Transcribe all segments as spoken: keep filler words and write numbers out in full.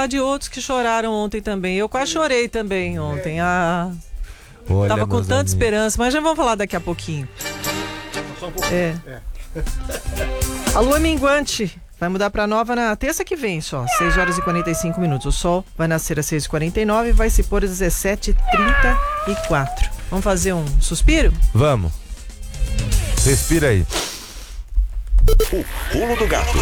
falar de outros que choraram ontem também. Eu quase chorei também ontem. Ah, Olha, tava com tanta amigos. esperança, mas já vamos falar daqui a pouquinho. Só um pouco. É. É. A lua minguante vai mudar para nova na terça que vem só, seis horas e quarenta e cinco minutos. O sol vai nascer às seis e quarenta e nove e vai se pôr às dezessete e trinta e quatro. Vamos fazer um suspiro? Vamos. Respira aí. O pulo do gato.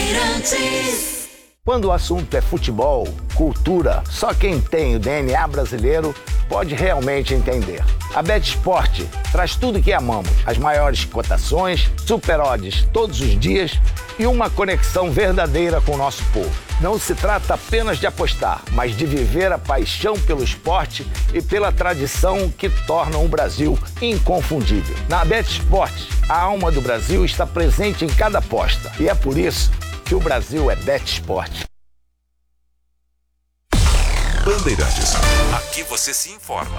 Quando o assunto é futebol, cultura, só quem tem o D N A brasileiro pode realmente entender. A BetSport traz tudo que amamos, as maiores cotações, super odds todos os dias e uma conexão verdadeira com o nosso povo. Não se trata apenas de apostar, mas de viver a paixão pelo esporte e pela tradição que tornam o Brasil inconfundível. Na BetSport, a alma do Brasil está presente em cada aposta e é por isso que o Brasil é BetSport. Bandeirantes. Aqui você se informa.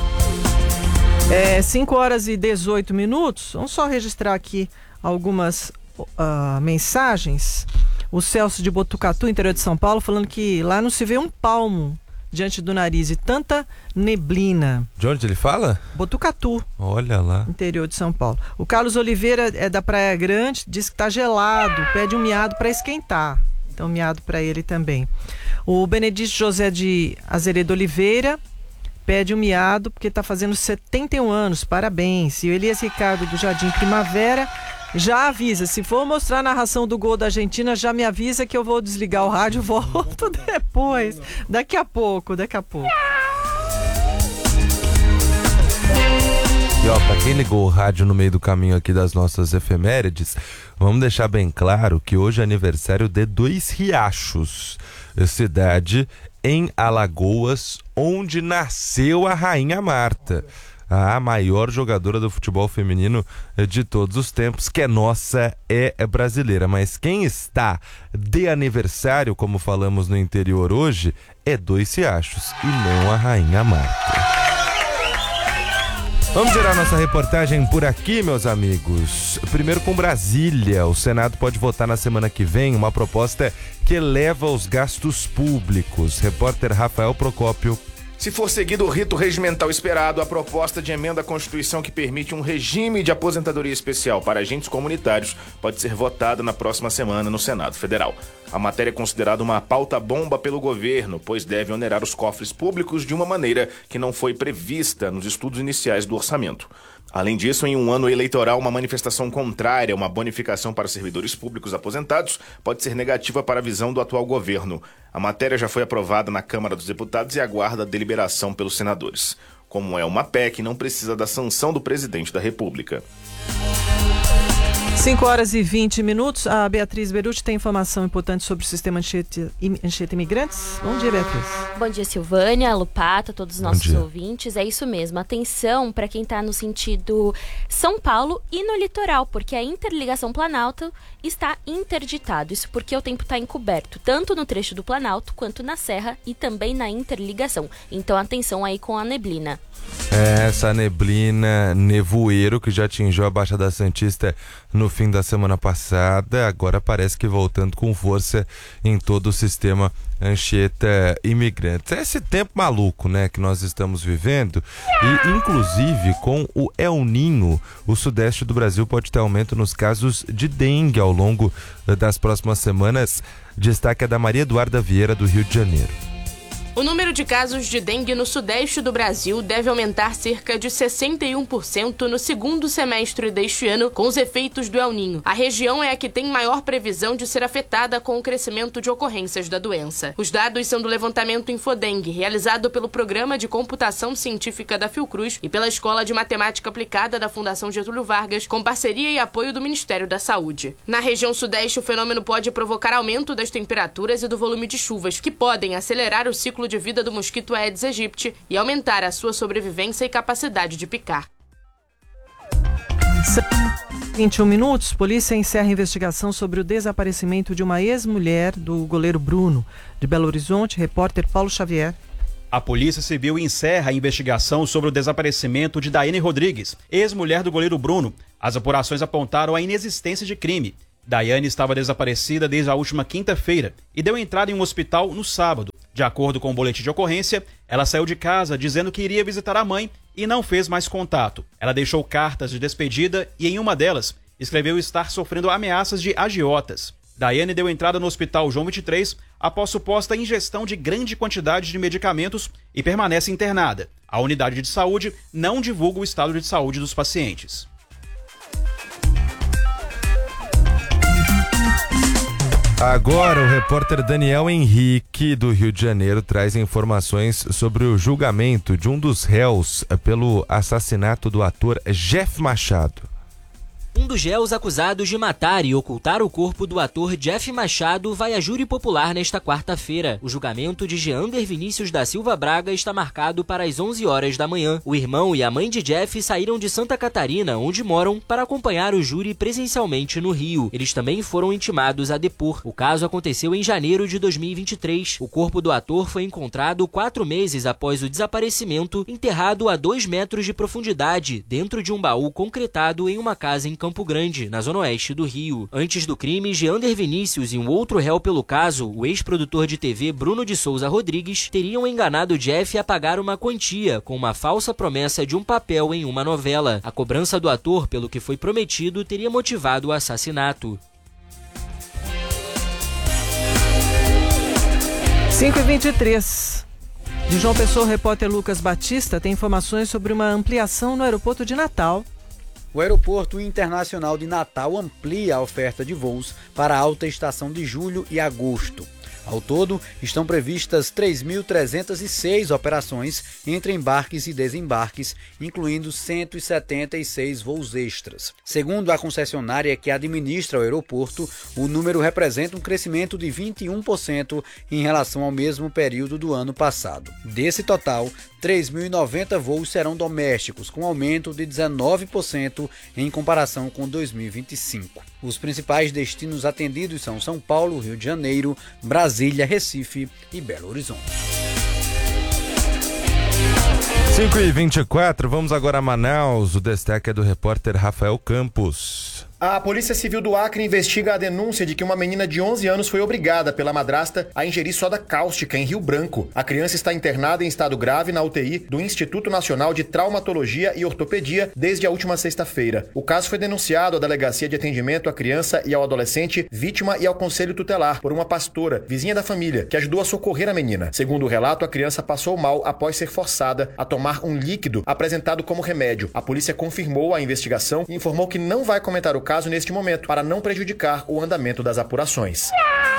É cinco horas e dezoito minutos. Vamos só registrar aqui algumas uh, mensagens. O Celso de Botucatu, interior de São Paulo, falando que lá não se vê um palmo diante do nariz e tanta neblina. De onde ele fala? Botucatu, Olha lá. interior de São Paulo. O Carlos Oliveira é da Praia Grande, diz que está gelado, pede um miado para esquentar. Então, miado para ele também. O Benedito José de Azeredo Oliveira pede um miado porque está fazendo setenta e um anos, parabéns. E o Elias Ricardo do Jardim Primavera já avisa, se for mostrar a narração do gol da Argentina, já me avisa que eu vou desligar o rádio e volto depois. Daqui a pouco, daqui a pouco. E ó, pra quem ligou o rádio no meio do caminho aqui das nossas efemérides, vamos deixar bem claro que hoje é aniversário de Dois Riachos, cidade em Alagoas, onde nasceu a Rainha Marta, a maior jogadora do futebol feminino de todos os tempos, que é nossa, é brasileira. Mas quem está de aniversário, como falamos no interior hoje, é Dois Riachos e não a Rainha Marta. Vamos gerar nossa reportagem por aqui, meus amigos. Primeiro com Brasília. O Senado pode votar na semana que vem uma proposta que eleva os gastos públicos. Repórter Rafael Procópio. Se for seguido o rito regimental esperado, a proposta de emenda à Constituição que permite um regime de aposentadoria especial para agentes comunitários pode ser votada na próxima semana no Senado Federal. A matéria é considerada uma pauta-bomba pelo governo, pois deve onerar os cofres públicos de uma maneira que não foi prevista nos estudos iniciais do orçamento. Além disso, em um ano eleitoral, uma manifestação contrária a uma bonificação para servidores públicos aposentados pode ser negativa para a visão do atual governo. A matéria já foi aprovada na Câmara dos Deputados e aguarda a deliberação pelos senadores. Como é uma P E C, não precisa da sanção do presidente da República. cinco horas e vinte minutos. A Beatriz Beruti tem informação importante sobre o sistema Anchieta, Anchieta Imigrantes. Bom dia, Beatriz. Bom dia, Silvânia, Lupata, todos os nossos dia. ouvintes. É isso mesmo. Atenção para quem está no sentido São Paulo e no litoral, porque a interligação Planalto está interditado. Isso porque o tempo está encoberto, tanto no trecho do Planalto quanto na Serra e também na interligação. Então, atenção aí com a neblina. É, essa neblina, nevoeiro que já atingiu a Baixada Santista no fim da semana passada, agora parece que voltando com força em todo o sistema Anchieta Imigrantes. É esse tempo maluco, né, que nós estamos vivendo e, inclusive, com o El Ninho, o sudeste do Brasil pode ter aumento nos casos de dengue ao longo das próximas semanas. Destaque é da Maria Eduarda Vieira, do Rio de Janeiro. O número de casos de dengue no sudeste do Brasil deve aumentar cerca de sessenta e um por cento no segundo semestre deste ano, com os efeitos do El Ninho. A região é a que tem maior previsão de ser afetada com o crescimento de ocorrências da doença. Os dados são do levantamento Infodengue, realizado pelo Programa de Computação Científica da Fiocruz e pela Escola de Matemática Aplicada da Fundação Getúlio Vargas, com parceria e apoio do Ministério da Saúde. Na região sudeste, o fenômeno pode provocar aumento das temperaturas e do volume de chuvas, que podem acelerar o ciclo de vida do mosquito Aedes aegypti e aumentar a sua sobrevivência e capacidade de picar. vinte e um minutos, polícia encerra investigação sobre o desaparecimento de uma ex-mulher do goleiro Bruno, de Belo Horizonte. Repórter Paulo Xavier. A Polícia Civil encerra a investigação sobre o desaparecimento de Daiane Rodrigues, ex-mulher do goleiro Bruno. As apurações apontaram a inexistência de crime. Daiane estava desaparecida desde a última quinta-feira e deu entrada em um hospital no sábado. De acordo com o boletim de ocorrência, ela saiu de casa dizendo que iria visitar a mãe e não fez mais contato. Ela deixou cartas de despedida e em uma delas escreveu estar sofrendo ameaças de agiotas. Daiane deu entrada no Hospital João vinte e três após suposta ingestão de grande quantidade de medicamentos e permanece internada. A unidade de saúde não divulga o estado de saúde dos pacientes. Agora, o repórter Daniel Henrique, do Rio de Janeiro, traz informações sobre o julgamento de um dos réus pelo assassinato do ator Jeff Machado. Um dos réus acusados de matar e ocultar o corpo do ator Jeff Machado vai a júri popular nesta quarta-feira. O julgamento de Jeander Vinícius da Silva Braga está marcado para as onze horas da manhã. O irmão e a mãe de Jeff saíram de Santa Catarina, onde moram, para acompanhar o júri presencialmente no Rio. Eles também foram intimados a depor. O caso aconteceu em janeiro de dois mil e vinte e três. O corpo do ator foi encontrado quatro meses após o desaparecimento, enterrado a dois metros de profundidade, dentro de um baú concretado em uma casa em Campo Grande, na zona oeste do Rio. Antes do crime, Jeander Vinícius e um outro réu pelo caso, o ex-produtor de T V Bruno de Souza Rodrigues, teriam enganado Jeff a pagar uma quantia com uma falsa promessa de um papel em uma novela. A cobrança do ator pelo que foi prometido teria motivado o assassinato. cinco e vinte e três. De João Pessoa, o repórter Lucas Batista tem informações sobre uma ampliação no aeroporto de Natal. O Aeroporto Internacional de Natal amplia a oferta de voos para a alta estação de julho e agosto. Ao todo, estão previstas três mil trezentas e seis operações entre embarques e desembarques, incluindo cento e setenta e seis voos extras. Segundo a concessionária que administra o aeroporto, o número representa um crescimento de vinte e um por cento em relação ao mesmo período do ano passado. Desse total, três mil e noventa voos serão domésticos, com aumento de dezenove por cento em comparação com dois mil e vinte e cinco. Os principais destinos atendidos são São Paulo, Rio de Janeiro, Brasília, Recife e Belo Horizonte. cinco e vinte e quatro, vamos agora a Manaus. O destaque é do repórter Rafael Campos. A Polícia Civil do Acre investiga a denúncia de que uma menina de onze anos foi obrigada pela madrasta a ingerir soda cáustica em Rio Branco. A criança está internada em estado grave na U T I do Instituto Nacional de Traumatologia e Ortopedia desde a última sexta-feira. O caso foi denunciado à Delegacia de Atendimento à Criança e ao Adolescente Vítima e ao Conselho Tutelar por uma pastora, vizinha da família, que ajudou a socorrer a menina. Segundo o relato, a criança passou mal após ser forçada a tomar um líquido apresentado como remédio. A polícia confirmou a investigação e informou que não vai comentar o caso neste momento, para não prejudicar o andamento das apurações.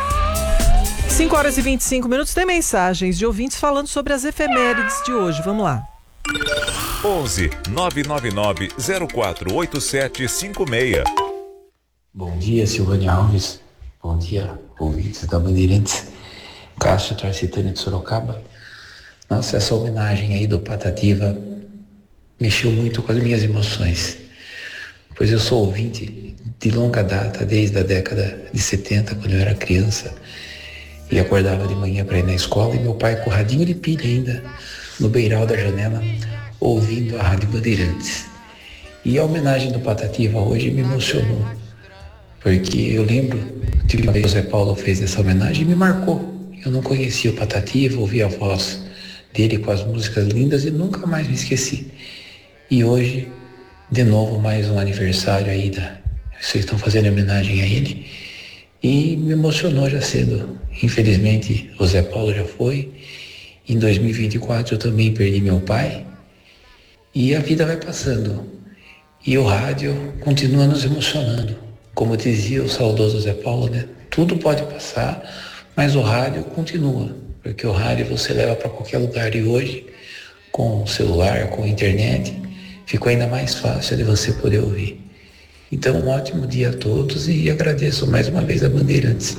cinco horas e vinte e cinco minutos, tem mensagens de ouvintes falando sobre as efemérides de hoje. Vamos lá. onze nove nove nove zero quatro oito sete cinco seis. Bom dia, Silvânia Alves. Bom dia, ouvintes da Bandeirantes. Cássio Tarcitânia de Sorocaba. Nossa, essa homenagem aí do Patativa mexeu muito com as minhas emoções, pois eu sou ouvinte de longa data, desde a década de setenta, quando eu era criança e acordava de manhã para ir na escola, e meu pai com o radinho de pilha ainda no beiral da janela, ouvindo a Rádio Bandeirantes. E a homenagem do Patativa hoje me emocionou, porque eu lembro que uma vez o Zé Paulo fez essa homenagem e me marcou. Eu não conhecia o Patativa, ouvi a voz dele com as músicas lindas e nunca mais me esqueci. E hoje, de novo, mais um aniversário aí, da, vocês estão fazendo homenagem a ele, e me emocionou já cedo. Infelizmente, o Zé Paulo já foi. Em dois mil e vinte e quatro eu também perdi meu pai, e a vida vai passando, e o rádio continua nos emocionando. Como dizia o saudoso Zé Paulo, né? Tudo pode passar, mas o rádio continua, porque o rádio você leva para qualquer lugar, e hoje, com o celular, com a internet, ficou ainda mais fácil de você poder ouvir. Então, um ótimo dia a todos, e agradeço mais uma vez a Bandeirantes,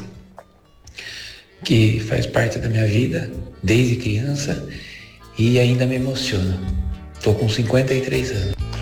que faz parte da minha vida desde criança e ainda me emociona. Estou com cinquenta e três anos.